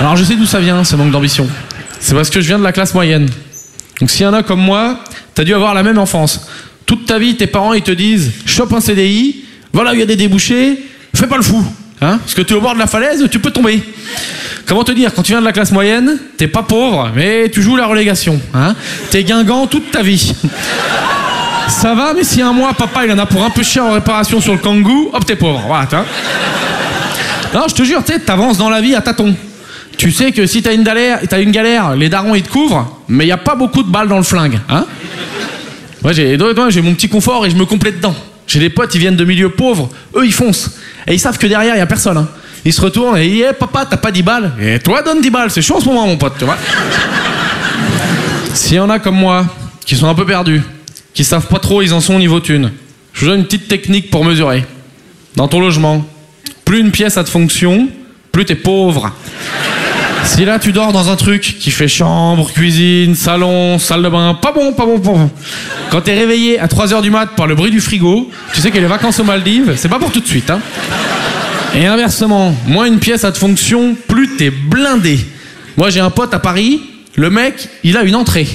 Alors je sais d'où ça vient, ce manque d'ambition. C'est parce que je viens de la classe moyenne. Donc s'il y en a comme moi, t'as dû avoir la même enfance. Toute ta vie, tes parents, ils te disent « chope un CDI, voilà où il y a des débouchés, fais pas le fou. Hein, parce que tu es au bord de la falaise, tu peux tomber. » Comment te dire, quand tu viens de la classe moyenne, t'es pas pauvre, mais tu joues la relégation. Hein, t'es guingamp toute ta vie. Ça va, mais si un mois, papa, il en a pour un peu cher en réparation sur le Kangoo, hop, t'es pauvre. Voilà, t'as. Non, je te jure, tu sais, t'avances dans la vie à tâtons. Tu sais que si t'as une galère, les darons, ils te couvrent, mais il n'y a pas beaucoup de balles dans le flingue. Hein, moi, j'ai mon petit confort et je me complète dedans. J'ai des potes, ils viennent de milieux pauvres, eux, ils foncent. Et ils savent que derrière, il n'y a personne. Hein. Ils se retournent et ils disent hey, papa, t'as pas 10 balles. Et toi, donne 10 balles. C'est chaud en ce moment, mon pote, tu vois. S'il y en a comme moi, qui sont un peu perdus, qui savent pas trop où ils en sont au niveau thune, je vous donne une petite technique pour mesurer. Dans ton logement, plus une pièce a de fonction, plus t'es pauvre. Si là, tu dors dans un truc qui fait chambre, cuisine, salon, salle de bain, pas bon. Quand t'es réveillé à 3h du mat par le bruit du frigo, tu sais que les vacances aux Maldives, c'est pas pour tout de suite, hein. Et inversement, moins une pièce a de fonction, plus t'es blindé. Moi, j'ai un pote à Paris, le mec, il a une entrée.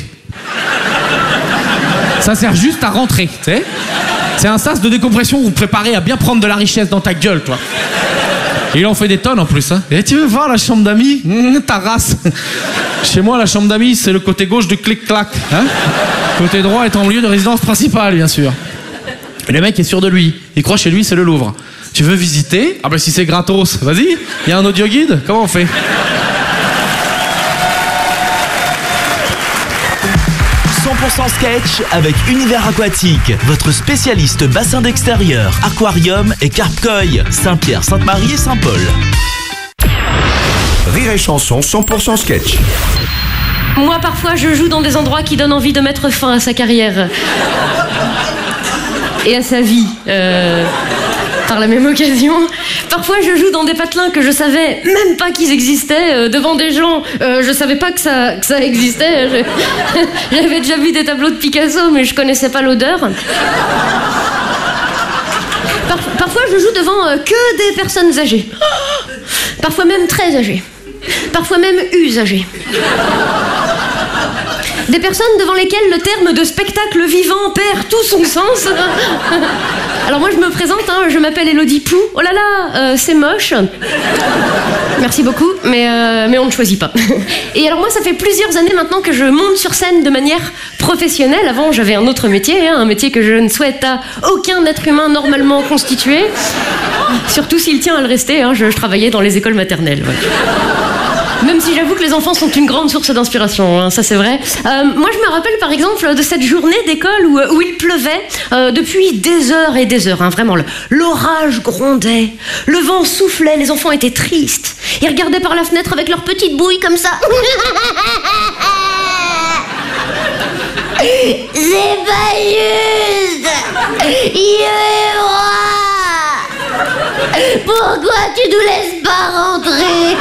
Ça sert juste à rentrer, tu sais. C'est un sas de décompression pour préparer à bien prendre de la richesse dans ta gueule, toi. Et il en fait des tonnes en plus, hein. Et tu veux voir la chambre d'amis, ta race. Chez moi, la chambre d'amis, c'est le côté gauche de clic-clac, hein. Côté droit est en lieu de résidence principale, bien sûr. Et le mec est sûr de lui. Il croit chez lui, c'est le Louvre. Tu veux visiter? Ah ben si c'est gratos, vas-y. Il y a un audio guide? Comment on fait? Sketch avec Univers Aquatique, votre spécialiste bassin d'extérieur, aquarium et carpe-koi, Saint-Pierre, Sainte-Marie et Saint-Paul. Rire et chanson 100% sketch. Moi, parfois, je joue dans des endroits qui donnent envie de mettre fin à sa carrière. Et à sa vie. Par la même occasion. Parfois, je joue dans des patelins que je savais même pas qu'ils existaient, devant des gens. Je savais pas que ça existait. J'avais déjà vu des tableaux de Picasso, mais je connaissais pas l'odeur. Parfois, je joue devant que des personnes âgées. Parfois même très âgées. Parfois même usagées. Des personnes devant lesquelles le terme de spectacle vivant perd tout son sens. Alors moi je me présente, hein, je m'appelle Élodie Pou. Oh là là, c'est moche. Merci beaucoup, mais on ne choisit pas. Et alors moi ça fait plusieurs années maintenant que je monte sur scène de manière professionnelle. Avant j'avais un autre métier, hein, un métier que je ne souhaite à aucun être humain normalement constitué. Surtout s'il tient à le rester, hein, je travaillais dans les écoles maternelles. Ouais. Même si j'avoue que les enfants sont une grande source d'inspiration, hein, ça c'est vrai. Moi je me rappelle par exemple de cette journée d'école où il pleuvait depuis des heures et des heures, hein, vraiment. L'orage grondait, le vent soufflait, les enfants étaient tristes. Ils regardaient par la fenêtre avec leurs petites bouilles comme ça. C'est pas juste. Pourquoi tu nous laisses pas rentrer?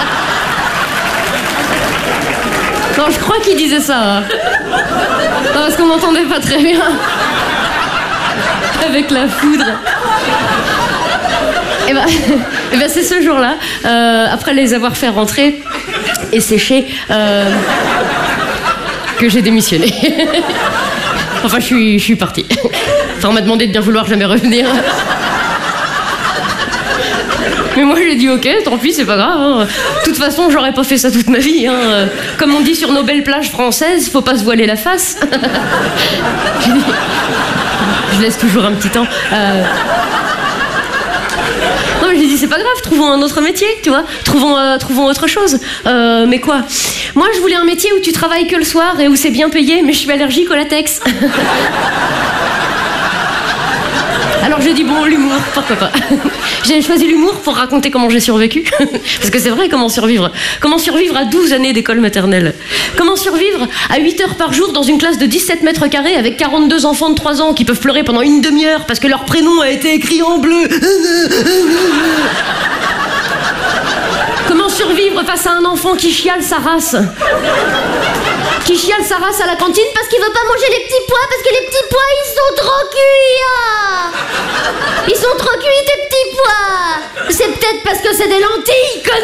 Non, je crois qu'il disait ça. Hein. Non, parce qu'on m'entendait pas très bien. Avec la foudre. Et ben c'est ce jour-là, après les avoir fait rentrer et sécher, que j'ai démissionné. Enfin, je suis partie. Enfin, on m'a demandé de bien vouloir jamais revenir. Mais moi j'ai dit ok, tant pis, c'est pas grave. Hein. De toute façon, j'aurais pas fait ça toute ma vie. Hein. Comme on dit sur nos belles plages françaises, faut pas se voiler la face. Je laisse toujours un petit temps. Non, mais j'ai dit c'est pas grave, trouvons un autre métier, tu vois. Trouvons autre chose. Mais quoi? Moi, je voulais un métier où tu travailles que le soir et où c'est bien payé, mais je suis allergique au latex. Alors j'ai dit bon, l'humour, pourquoi pas. J'ai choisi l'humour pour raconter comment j'ai survécu. Parce que c'est vrai, comment survivre à 12 années d'école maternelle. Comment survivre à 8 heures par jour dans une classe de 17 mètres carrés avec 42 enfants de 3 ans qui peuvent pleurer pendant une demi-heure parce que leur prénom a été écrit en bleu. Comment survivre face à un enfant qui chiale sa race? Qui chiale sa race à la cantine parce qu'il veut pas manger les petits pois, parce que les petits pois, ils sont trop cuits. Ah, ils sont trop cuits, tes petits pois. C'est peut-être parce que c'est des lentilles,